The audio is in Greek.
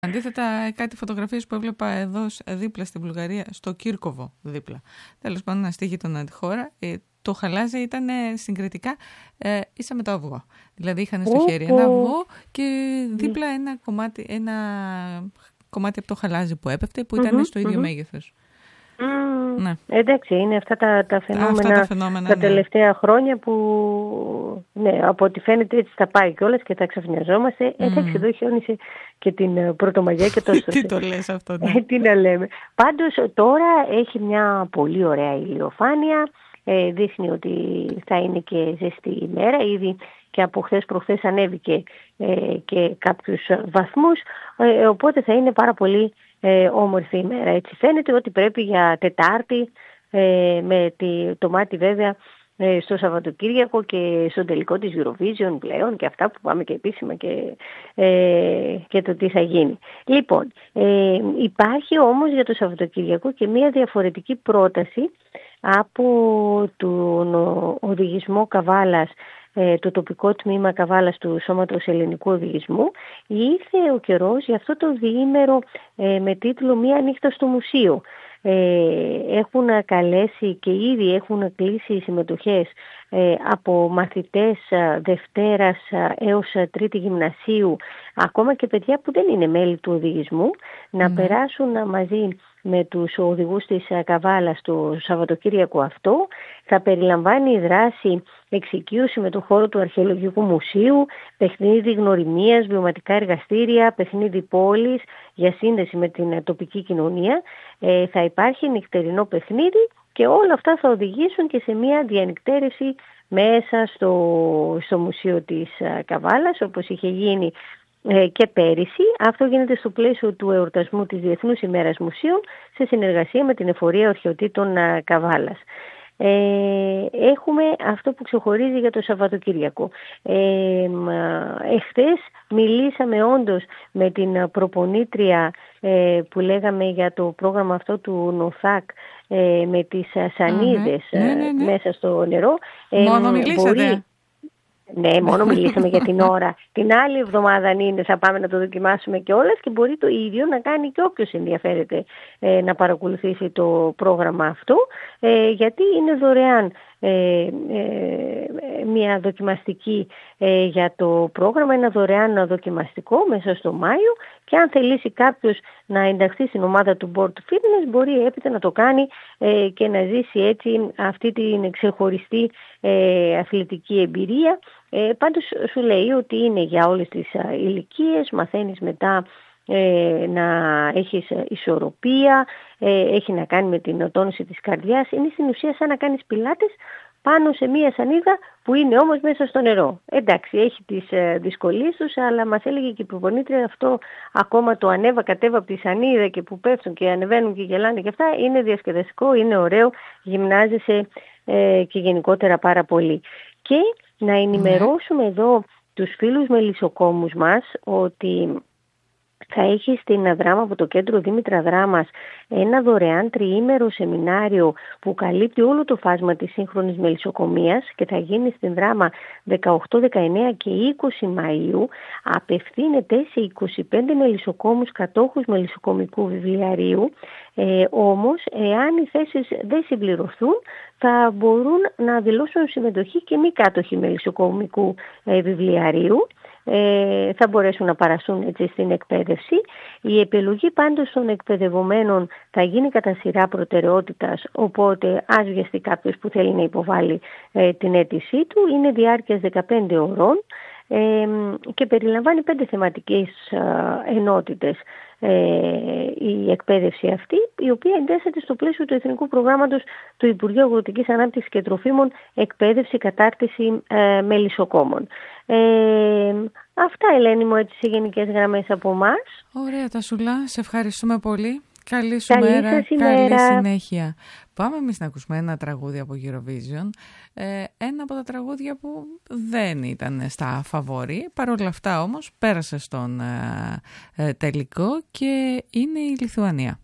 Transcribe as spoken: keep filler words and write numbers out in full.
Αντίθετα, κάτι φωτογραφίες που έβλεπα εδώ δίπλα στην Βουλγαρία, στο Κίρκοβο δίπλα. Τέλος πάντων, ένα στίγητο τη χώρα. Το χαλάζι ήταν συγκριτικά ε, ίσα με το αυγό. Δηλαδή είχαν στο χέρι ένα αυγό και δίπλα ένα κομμάτι, ένα κομμάτι από το χαλάζι που έπεφτε που ήταν mm-hmm, στο ίδιο mm-hmm. μέγεθος. Mm, ναι. Εντάξει, είναι αυτά τα, τα, φαινόμενα, αυτά τα φαινόμενα τα ναι. τελευταία χρόνια που ναι, από ό,τι φαίνεται έτσι θα πάει κιόλας και τα ξαφνιαζόμαστε. Mm. Εντάξει, εδώ χιόνισε και την Πρωτομαγιά και το Τι το λες αυτό, ναι. Τι να λέμε. Πάντως τώρα έχει μια πολύ ωραία ηλιοφάνεια. Ε, δείχνει ότι θα είναι και ζεστή ημέρα. Ήδη και από χθες προχθές ανέβηκε ε, και κάποιους βαθμούς. Ε, οπότε θα είναι πάρα πολύ ε, όμορφη ημέρα. Έτσι φαίνεται ότι πρέπει για Τετάρτη ε, με τη, το μάτι βέβαια ε, στο Σαββατοκύριακο και στο τελικό της Eurovision πλέον και αυτά που πάμε και επίσημα και, ε, και το τι θα γίνει. Λοιπόν, ε, υπάρχει όμως για το Σαββατοκύριακο και μια διαφορετική πρόταση από τον οδηγισμό Καβάλας, το τοπικό τμήμα Καβάλας του Σώματος Ελληνικού Οδηγισμού. Ήρθε ο καιρός για αυτό το διήμερο με τίτλο «Μία νύχτα στο μουσείο». Έχουν καλέσει και ήδη έχουν κλείσει συμμετοχές από μαθητές Δευτέρας έως Τρίτη Γυμνασίου, ακόμα και παιδιά που δεν είναι μέλη του οδηγισμού, να mm. περάσουν μαζί με τους οδηγούς της Καβάλας το Σαββατοκύριακο αυτό. Θα περιλαμβάνει η δράση εξοικείωση με το χώρο του Αρχαιολογικού Μουσείου, παιχνίδι γνωριμίας, βιωματικά εργαστήρια, παιχνίδι πόλης για σύνδεση με την τοπική κοινωνία. Ε, θα υπάρχει νυχτερινό παιχνίδι και όλα αυτά θα οδηγήσουν και σε μια διανυκτέρευση μέσα στο, στο Μουσείο της Καβάλας, όπως είχε γίνει ε, και πέρυσι. Αυτό γίνεται στο πλαίσιο του εορτασμού της Διεθνούς ημέρας Μουσείων σε συνεργασία με την Εφορία Ορχαιοτήτων Καβάλας. Ε, έχουμε αυτό που ξεχωρίζει για το Σαββατοκύριακο. Ε, εχθές μιλήσαμε όντως με την προπονήτρια ε, που λέγαμε για το πρόγραμμα αυτό του ΝΟΘΑΚ ε, με τις σανίδες ναι, ναι, ναι, ναι. μέσα στο νερό. Μόνο ε, μιλήσατε. Μπορεί... Ναι, μόνο μιλήσαμε για την ώρα. Την άλλη εβδομάδα αν είναι θα πάμε να το δοκιμάσουμε κιόλας και μπορεί το ίδιο να κάνει και όποιος ενδιαφέρεται ε, να παρακολουθήσει το πρόγραμμα αυτό, ε, γιατί είναι δωρεάν ε, ε, μια δοκιμαστική ε, για το πρόγραμμα, ένα δωρεάν δοκιμαστικό μέσα στο Μάιο, και αν θελήσει κάποιος να ενταχθεί στην ομάδα του Board Fitness μπορεί έπειτα να το κάνει ε, και να ζήσει έτσι αυτή την ξεχωριστή ε, αθλητική εμπειρία. Ε, πάντως σου λέει ότι είναι για όλες τις α, ηλικίες, μαθαίνεις μετά ε, να έχεις ισορροπία, ε, έχει να κάνει με την τόνωση της καρδιάς, είναι στην ουσία σαν να κάνεις πιλάτες πάνω σε μία σανίδα που είναι όμως μέσα στο νερό. Εντάξει, έχει τις ε, δυσκολίες τους, αλλά μας έλεγε και η προπονήτρια αυτό, ακόμα το ανέβα κατέβα από τη σανίδα και που πέφτουν και ανεβαίνουν και γελάνε και αυτά, είναι διασκεδαστικό, είναι ωραίο, γυμνάζεσαι ε, και γενικότερα πάρα πολύ. Και να ενημερώσουμε εδώ τους φίλους μελισσοκόμους μας ότι θα έχει στην Δράμα, από το κέντρο Δήμητρα Δράμας, ένα δωρεάν τριήμερο σεμινάριο που καλύπτει όλο το φάσμα της σύγχρονης μελισσοκομείας και θα γίνει στην Δράμα δεκαοκτώ, δεκαεννέα και είκοσι Μαΐου. Απευθύνεται σε είκοσι πέντε μελισσοκόμους κατόχους μελισσοκομικού βιβλιαρίου. Ε, όμως, εάν οι θέσεις δεν συμπληρωθούν, θα μπορούν να δηλώσουν συμμετοχή και μη κάτοχοι μελισσοκομικού ε, βιβλιαρίου. Ε, θα μπορέσουν να παραστούν έτσι στην εκπαίδευση. Η επιλογή πάντως των εκπαιδευομένων θα γίνει κατά σειρά προτεραιότητας, οπότε ας βιαστεί κάποιος που θέλει να υποβάλει ε, την αίτησή του. Είναι διάρκειας δεκαπέντε ωρών ε, και περιλαμβάνει πέντε θεματικές ε, ενότητες ε, η εκπαίδευση αυτή, η οποία εντάσσεται στο πλαίσιο του Εθνικού Προγράμματος του Υπουργείου Αγροτικής Ανάπτυξης και Τροφίμων, εκπαίδευση, κατάρτιση ε, μελισσοκόμων. Ε, αυτά, Ελένη μου, έτσι σε γενικές γραμμές από εμάς. Ωραία, Τασούλα, σε ευχαριστούμε πολύ. Καλή σου καλή μέρα, καλή συνέχεια. Πάμε εμείς να ακούσουμε ένα τραγούδι από Eurovision. Ε, ένα από τα τραγούδια που δεν ήταν στα φαβόρι. Παρ' όλα αυτά όμως πέρασε στον ε, ε, τελικό και είναι η Λιθουανία.